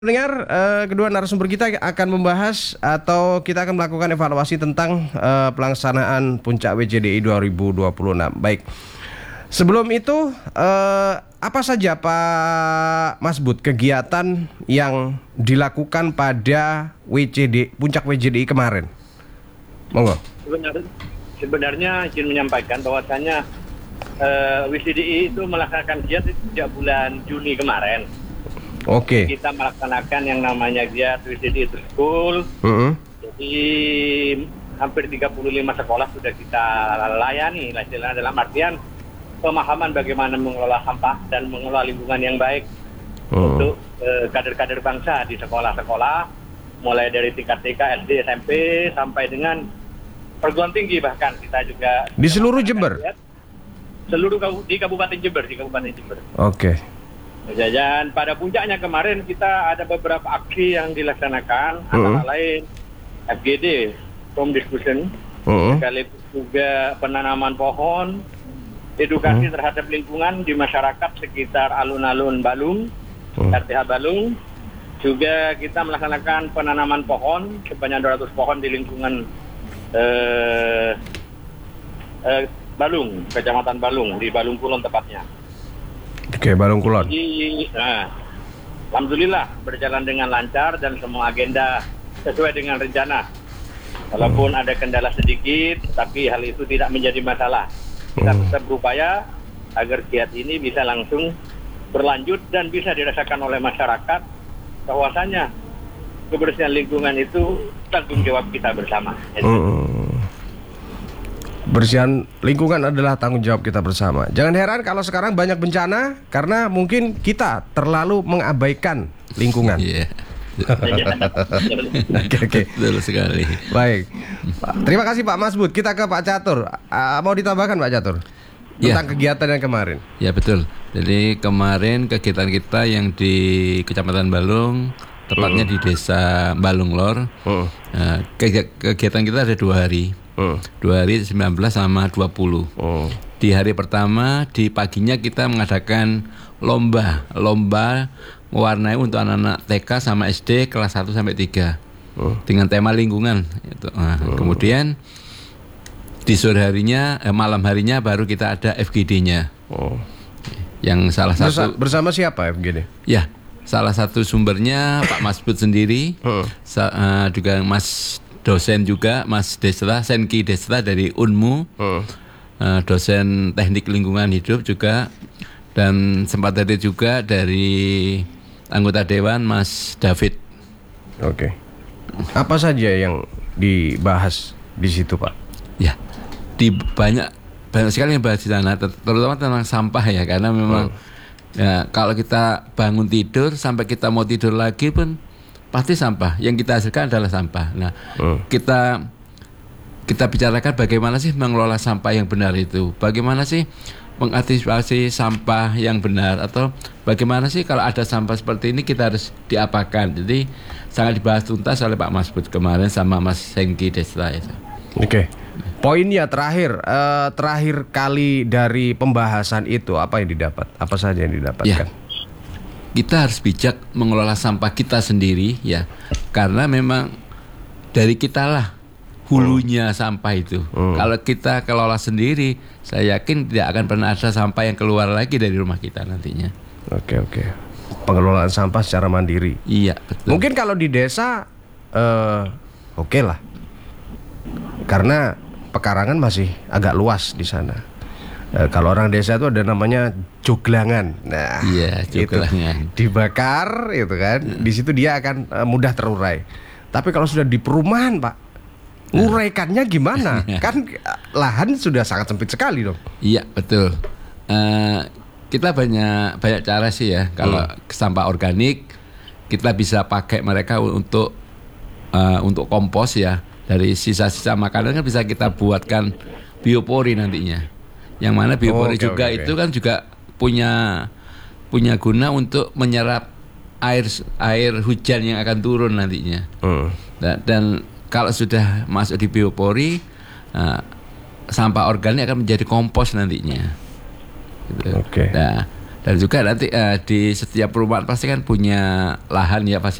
Dengar, kedua narasumber kita akan membahas atau kita akan melakukan evaluasi tentang pelaksanaan Puncak WCDI 2026. Baik, sebelum itu apa saja Pak Masbud kegiatan yang dilakukan pada Puncak WCDI kemarin? Monggo. Sebenarnya izin menyampaikan bahwasanya WCDI itu melaksanakan giat sejak bulan Juni kemarin. Oke. Kita melaksanakan yang namanya giat WCDI to School. Jadi hampir 35 sekolah sudah kita layani dalam artian pemahaman bagaimana mengelola sampah dan mengelola lingkungan yang baik untuk kader-kader bangsa di sekolah-sekolah, mulai dari tingkat TK, SD, SMP sampai dengan perguruan tinggi, bahkan kita juga di seluruh Jember. Di Kabupaten Jember, Oke. Dan pada puncaknya kemarin kita ada beberapa aksi yang dilaksanakan, antara lain FGD, Home Discussion, sekaligus juga penanaman pohon, edukasi terhadap lingkungan di masyarakat sekitar alun-alun Balung, RTH Balung. Juga kita melaksanakan penanaman pohon sebanyak 200 pohon di lingkungan Balung, Kecamatan Balung, di Balung Kulon tepatnya. Oke, Balung Kulon. Alhamdulillah berjalan dengan lancar dan semua agenda sesuai dengan rencana. Walaupun ada kendala sedikit, tapi hal itu tidak menjadi masalah. Kita tetap berupaya agar giat ini bisa langsung berlanjut dan bisa dirasakan oleh masyarakat bahwasanya kebersihan lingkungan itu tanggung jawab kita bersama. Bersihan lingkungan adalah tanggung jawab kita bersama. Jangan heran kalau sekarang banyak bencana karena mungkin kita terlalu mengabaikan lingkungan. Iya. Oke. Betul sekali. Baik. Terima kasih Pak Masbud. Kita ke Pak Catur. Mau ditambahkan Pak Catur tentang kegiatan yang kemarin? Ya betul. Jadi kemarin kegiatan kita yang di Kecamatan Balung, tepatnya di Desa Balung Lor. Kegiatan kita ada 2 hari. 2 hari 19 sama 20. Di hari pertama di paginya kita mengadakan lomba mewarnai untuk anak-anak TK sama SD kelas 1 sampai 3 dengan tema lingkungan. Kemudian di sore harinya, malam harinya baru kita ada FGD-nya. Yang salah satu bersama siapa FGD? Ya, salah satu sumbernya Pak Masbud sendiri, juga Mas dosen juga Mas Desra, Senki Desra dari Unmu, dosen teknik lingkungan hidup juga, dan sempat hadir juga dari anggota dewan Mas David. Oke. Apa saja yang dibahas di situ Pak? Ya, banyak sekali yang bahas di sana, terutama tentang sampah ya, karena memang ya, kalau kita bangun tidur sampai kita mau tidur lagi pun pasti sampah. Yang kita hasilkan adalah sampah. Nah, kita bicarakan bagaimana sih mengelola sampah yang benar itu. Bagaimana sih mengantisipasi sampah yang benar, atau bagaimana sih kalau ada sampah seperti ini kita harus diapakan. Jadi sangat dibahas tuntas oleh Pak Masbud kemarin sama Mas Senki Desra ya. Oke. Poinnya terakhir kali dari pembahasan itu apa yang didapat? Apa saja yang didapatkan? Ya. Kita harus bijak mengelola sampah kita sendiri ya, karena memang dari kitalah hulunya sampah itu. Kalau kita kelola sendiri, saya yakin tidak akan pernah ada sampah yang keluar lagi dari rumah kita nantinya. Oke. Pengelolaan sampah secara mandiri. Iya, betul. Mungkin kalau di desa oke lah, karena pekarangan masih agak luas di sana. Kalau orang desa itu ada namanya joglangan. Nah, iya, joglangan. Itu dibakar itu kan. Di situ dia akan mudah terurai. Tapi kalau sudah di perumahan, Pak, nguraikannya gimana? Kan lahan sudah sangat sempit sekali dong. Iya, betul. Kita banyak cara sih ya. Kalau sampah organik kita bisa pakai mereka untuk kompos ya. Dari sisa-sisa makanan kan bisa kita buatkan biopori nantinya. Yang mana biopori itu kan juga punya guna untuk menyerap air hujan yang akan turun nantinya. Dan kalau sudah masuk di biopori, sampah organik akan menjadi kompos nantinya. Gitu. Oke. Nah, Dan juga nanti di setiap perumahan pasti kan punya lahan ya,